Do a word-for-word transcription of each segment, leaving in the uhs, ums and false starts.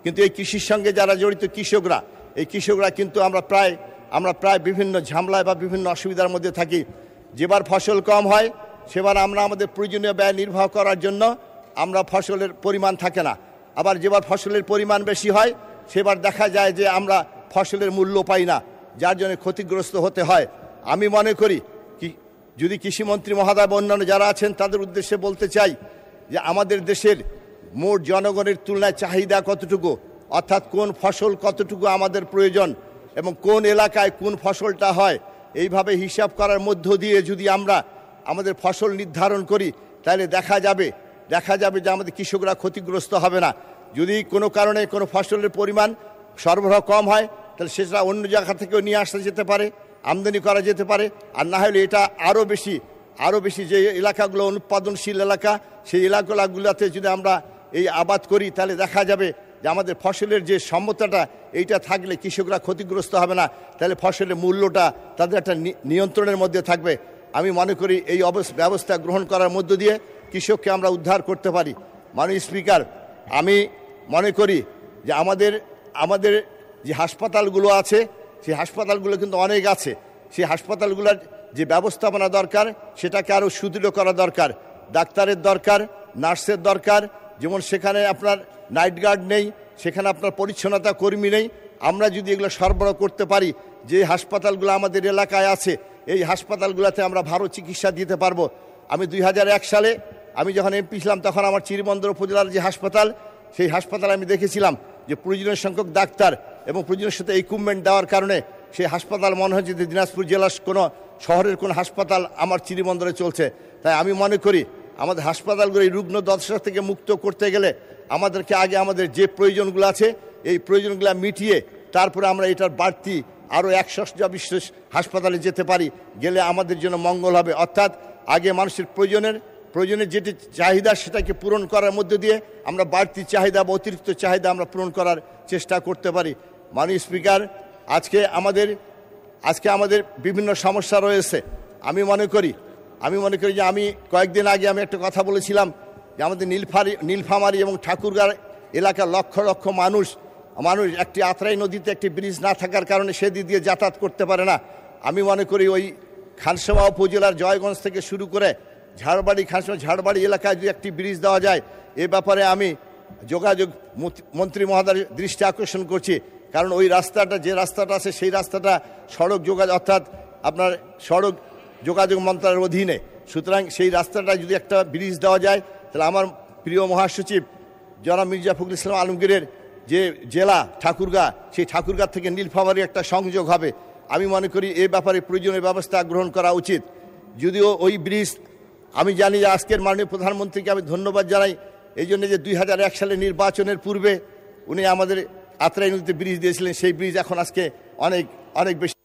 কিন্তু এই কৃষির সঙ্গে যারা জড়িত কৃষকরা, এই কৃষকরা কিন্তু আমরা প্রায় আমরা প্রায় বিভিন্ন ঝামেলায় বা বিভিন্ন অসুবিধার মধ্যে থাকি। যেবার ফসল কম হয় সেবার আমরা আমাদের প্রয়োজনীয় ব্যয় নির্বাহ করার জন্য আমরা ফসলের পরিমাণ থাকে না, আবার যেবার ফসলের পরিমাণ বেশি হয় সেবার দেখা যায় যে আমরা ফসলের মূল্য পাই না, যার জন্য ক্ষতিগ্রস্ত হতে হয়। আমি মনে করি কি যদি কৃষিমন্ত্রী মহোদয় বা অন্যান্য যারা আছেন তাদের উদ্দেশ্যে বলতে চাই যে আমাদের দেশের মোট জনগণের তুলনায় চাহিদা কতটুকু, অর্থাৎ কোন ফসল কতটুকু আমাদের প্রয়োজন এবং কোন এলাকায় কোন ফসলটা হয়, এইভাবে হিসাব করার মধ্য দিয়ে যদি আমরা আমাদের ফসল নির্ধারণ করি তাহলে দেখা যাবে দেখা যাবে যে আমাদের কৃষকরা ক্ষতিগ্রস্ত হবে না। যদি কোনো কারণে কোনো ফসলের পরিমাণ সরবরাহ কম হয় তাহলে সেটা অন্য জায়গা থেকেও নিয়ে আসা যেতে পারে, আমদানি করা যেতে পারে, আর না হলে এটা আরও বেশি আরও বেশি যে এলাকাগুলো অনুৎপাদনশীল এলাকা সেই এলাকাগুলোতে যদি আমরা এই আবাদ করি তাহলে দেখা যাবে যে আমাদের ফসলের যে সম্মতটা এইটা থাকলে কৃষকরা ক্ষতিগ্রস্ত হবে না, তাহলে ফসলের মূল্যটা তাদের একটা নিয়ন্ত্রণের মধ্যে থাকবে। আমি মনে করি এই ব্যবস্থা গ্রহণ করার মধ্য দিয়ে কৃষককে আমরা উদ্ধার করতে পারি। মাননীয় স্পিকার, আমি মনে করি যে আমাদের আমাদের যে হাসপাতালগুলো আছে সেই হাসপাতালগুলো কিন্তু অনেক আছে, সেই হাসপাতালগুলোর যে ব্যবস্থাপনা দরকার সেটাকে আরও সুদৃঢ় করা দরকার। ডাক্তারের দরকার, নার্সের দরকার, যেমন সেখানে আপনার নাইট গার্ড নেই, সেখানে আপনার পরিচ্ছন্নতা কর্মী নেই। আমরা যদি এগুলো সরবরাহ করতে পারি, যে হাসপাতালগুলো আমাদের এলাকায় আছে এই হাসপাতালগুলোতে আমরা ভালো চিকিৎসা দিতে পারবো। আমি দুই হাজার এক সালে আমি যখন এমপি ছিলাম তখন আমার চিরিবন্দর উপজেলার যে হাসপাতাল সেই হাসপাতালে আমি দেখেছিলাম যে প্রয়োজনীয় সংখ্যক ডাক্তার এবং প্রয়োজনের সাথে ইকুইপমেন্ট দেওয়ার কারণে সেই হাসপাতাল মনে হয় যে দিনাজপুর জেলার কোনো শহরের কোনো হাসপাতাল আমার চিরিবন্দরে চলছে। তাই আমি মনে করি আমাদের হাসপাতালগুলো এই রুগ্ন দশা থেকে মুক্ত করতে গেলে আমাদেরকে আগে আমাদের যে প্রয়োজনগুলো আছে এই প্রয়োজনগুলো মিটিয়ে তারপরে আমরা এটার বাড়তি আরও একশো বিশেষ হাসপাতালে যেতে পারি, গেলে আমাদের জন্য মঙ্গল হবে। অর্থাৎ আগে মানুষের প্রয়োজনের প্রয়োজনের যেটি চাহিদা সেটাকে পূরণ করার মধ্যে দিয়ে আমরা বাড়তি চাহিদা বা অতিরিক্ত চাহিদা আমরা পূরণ করার চেষ্টা করতে পারি। মাননীয় স্পিকার, আজকে আমাদের আজকে আমাদের বিভিন্ন সমস্যা রয়েছে। আমি মনে করি আমি মনে করি যে আমি কয়েকদিন আগে আমি একটা কথা বলেছিলাম যে আমাদের নীলফারি নীলফামারী এবং ঠাকুরগাঁও এলাকার লক্ষ লক্ষ মানুষ মানুষ একটি আত্রাই নদীতে একটি ব্রিজ না থাকার কারণে সেদিক দিয়ে যাতায়াত করতে পারে না। আমি মনে করি ওই খানসামা উপজেলার জয়গঞ্জ থেকে শুরু করে ঝাড়বাড়ি খানসামা ঝাড়বাড়ি এলাকায় যদি একটি ব্রিজ দেওয়া যায় এ ব্যাপারে আমি যোগাযোগ মন্ত্রী মহোদয়ের দৃষ্টি আকর্ষণ করছি। কারণ ওই রাস্তাটা যে রাস্তাটা আছে সেই রাস্তাটা সড়ক যোগাযোগ অর্থাৎ আপনার সড়ক যোগাযোগ মন্ত্রণালয়ের অধীনে, সুতরাং সেই রাস্তাটা যদি একটা ব্রিজ দেওয়া যায় তাহলে আমার প্রিয় মহাসচিব জনাব মির্জা ফখরুল ইসলাম আলমগীরের যে জেলা ঠাকুরগাঁ সেই ঠাকুরগাঁ থেকে নীলফামারী একটা সংযোগ হবে। আমি মনে করি এ ব্যাপারে প্রয়োজনীয় ব্যবস্থা গ্রহণ করা উচিত। যদিও ওই ব্রিজ আমি জানি যে আজকের মাননীয় প্রধানমন্ত্রীকে আমি ধন্যবাদ জানাই এই জন্য যে দুই হাজার এক সালে নির্বাচনের পূর্বে উনি আমাদের আত্রাই নদীতে ব্রিজ দিয়েছিলেন, সেই ব্রিজ এখন আজকে অনেক অনেক বেশি।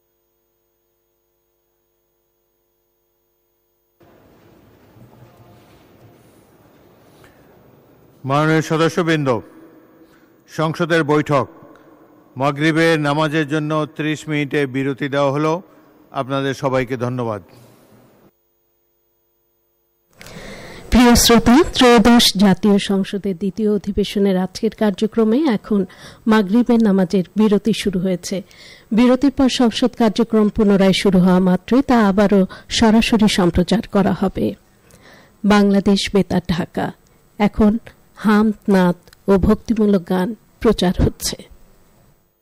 মাননীয় সদস্যবৃন্দ, সংসদের বৈঠক মাগরিবের নামাজের জন্য ত্রিশ মিনিটে বিরতি দেওয়া হলো। আপনাদের সবাইকে ধন্যবাদ। প্রিয় শ্রোতা, ত্রয়োদশ জাতীয় সংসদের দ্বিতীয় অধিবেশনের আজকের কার্যক্রমে এখন মাগরিবের নামাজের বিরতি শুরু হয়েছে। বিরতির পর সংসদ কার্যক্রম পুনরায় শুরু হওয়া মাত্রই তা আবারও সরাসরি সম্প্রচার করা হবে। বাংলাদেশ বেতার ঢাকা, এখন হামদ, নাত ও ভক্তিমূলক গান প্রচার হচ্ছে।